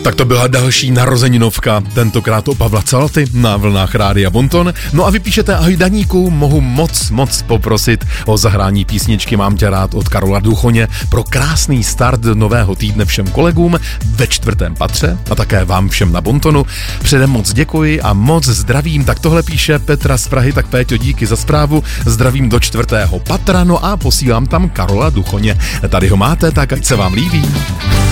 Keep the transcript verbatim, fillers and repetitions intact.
Tak to byla další narozeninovka, tentokrát o Pavla Calty na vlnách Rádia Bonton. No a vy píšete: ahoj Daníku, mohu moc, moc poprosit o zahrání písničky Mám tě rád od Karola Duchoně pro krásný start nového týdne všem kolegům ve čtvrtém patře a také vám všem na Bontonu. Předem moc děkuji a moc zdravím. Tak tohle píše Petra z Prahy, tak Péťo, díky za zprávu. Zdravím do čtvrtého patra, no a posílám tam Karola Duchoně. Tady ho máte, tak ať se vám líbí.